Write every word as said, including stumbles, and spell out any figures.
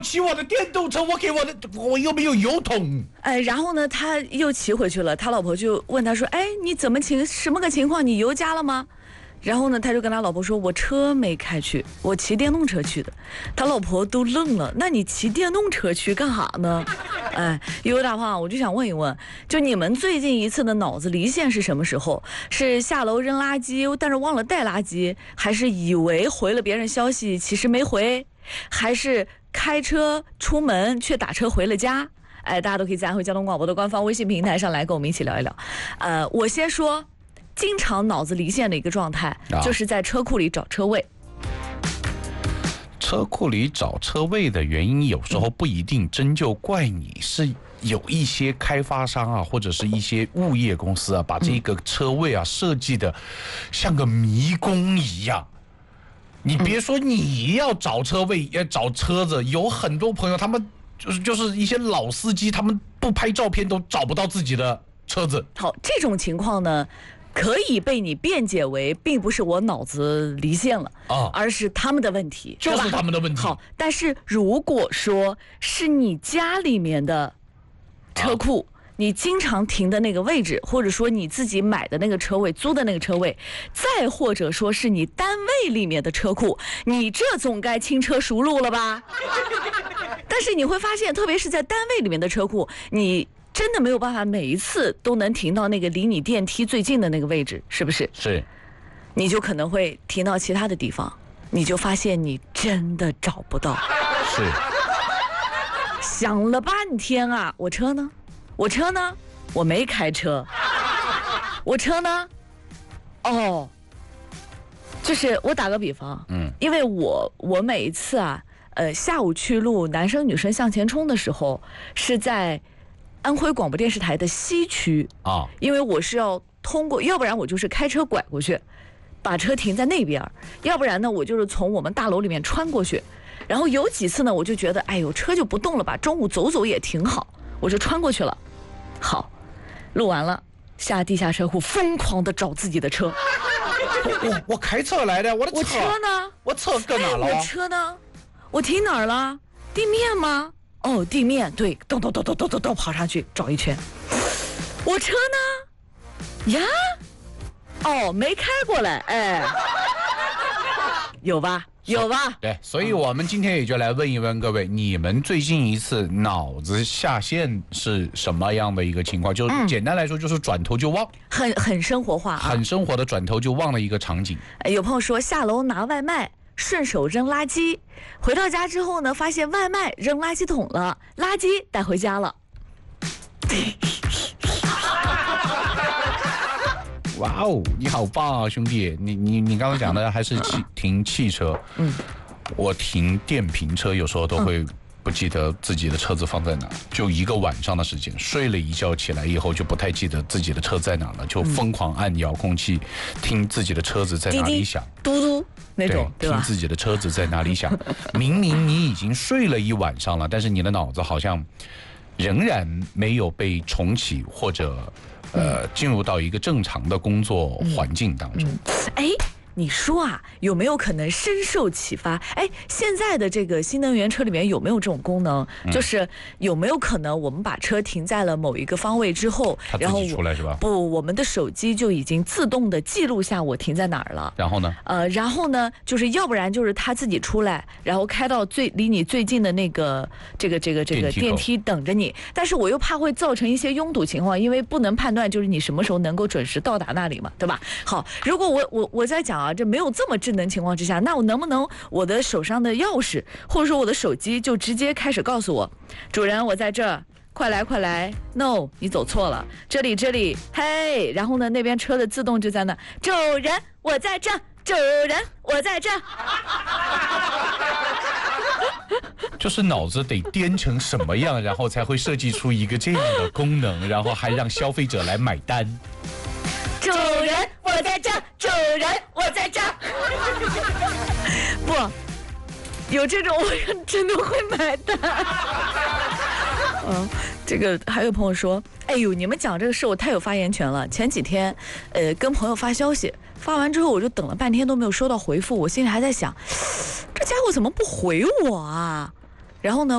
骑我的电动车，我给我的，我又没有油桶。 哎，然后呢，他又骑回去了，他老婆就问他说：“哎，你怎么情什么个情况？你油加了吗？”然后呢，他就跟他老婆说：“我车没开去，我骑电动车去的。”他老婆都愣了，那你骑电动车去干啥呢？哎，尤大胖，我就想问一问，就你们最近一次的脑子离线是什么时候？是下楼扔垃圾，但是忘了带垃圾，还是以为回了别人消息，其实没回，还是开车出门却打车回了家？哎，大家都可以在安徽交通广播的官方微信平台上来跟我们一起聊一聊。呃，我先说。经常脑子离线的一个状态，啊、就是在车库里找车位。 车库里找车位的原因，有时候不一定真就怪你，是有一些开发商啊，或者是一些物业公司啊，把这个车位啊设计的像个迷宫一样。你别说你要找车位，要找车子，有很多朋友他们就是就是一些老司机，他们不拍照片都找不到自己的车子。 好，这种情况呢，可以被你辩解为并不是我脑子离线了啊，而是他们的问题， 就是他们的问题。 好，但是如果说是你家里面的车库，啊、你经常停的那个位置，或者说你自己买的那个车位、租的那个车位，再或者说是你单位里面的车库，你这总该轻车熟路了吧？但是你会发现，特别是在单位里面的车库，你真的没有办法每一次都能停到那个离你电梯最近的那个位置，是不是？ 是。 你就可能会停到其他的地方，你就发现你真的找不到。 是。 想了半天啊，我车呢？我车呢？我没开车。我车呢？哦，就是我打个比方，嗯，因为我我每一次啊，呃，下午去录男生女生向前冲的时候，是在安徽广播电视台的西区啊，因为我是要通过，要不然我就是开车拐过去，把车停在那边，要不然呢，我就是从我们大楼里面穿过去。然后有几次呢，我就觉得，哎呦，车就不动了吧，中午走走也挺好，我就穿过去了。好，录完了，下地下车库，疯狂的找自己的车。 我我我开车来的，我的车， 我车呢？ 我车搁哪了？ 哎、我车呢？我停哪儿了？地面吗？哦，地面，对，咚咚咚咚咚咚咚跑上去找一圈。我车呢？呀，哦，没开过来，哎，有吧？有吧？ 对，所以我们今天也就来问一问各位，你们最近一次脑子下线是什么样的一个情况？就简单来说，就是转头就忘， 很很生活化、啊， 很生活的转头就忘的一个场景。 有朋友说下楼拿外卖，顺手扔垃圾，回到家之后呢，发现外卖扔垃圾桶了，垃圾带回家了。 哇哦，你好棒啊，兄弟！你你你刚刚讲的还是汽停汽车，嗯，我停电瓶车有时候都会不记得自己的车子放在哪，就一个晚上的时间，睡了一觉起来以后就不太记得自己的车在哪了，就疯狂按遥控器，听自己的车子在哪里响， 嘟嘟那种， 对，听自己的车子在哪里响。明明你已经睡了一晚上了，但是你的脑子好像仍然没有被重启或者。呃，进入到一个正常的工作环境当中。 哎、嗯，你说啊，有没有可能深受启发？哎，现在的这个新能源车里面有没有这种功能？嗯、就是有没有可能我们把车停在了某一个方位之后， 然后出来是吧？ 不，我们的手机就已经自动的记录下我停在哪儿了。 然后呢？ 呃，然后呢，就是要不然就是他自己出来，然后开到最离你最近的那个这个这个这个电梯等着你。但是我又怕会造成一些拥堵情况，因为不能判断就是你什么时候能够准时到达那里嘛，对吧？好，如果我我我在讲啊，这没有这么智能情况之下，那我能不能我的手上的钥匙或者说我的手机就直接开始告诉我，主人我在这儿，快来快来 ，no 你走错了，这里这里，嘿，然后呢那边车的自动就在那，主人我在这，主人我在这。 就是脑子得颠成什么样，然后才会设计出一个这样的功能，然后还让消费者来买单。 主人我在这，主人我在这。不，有这种我真的会买单。嗯，这个还有朋友说，哎呦，你们讲这个事我太有发言权了。前几天，呃，跟朋友发消息，发完之后我就等了半天都没有收到回复，我心里还在想，这家伙怎么不回我啊？然后呢？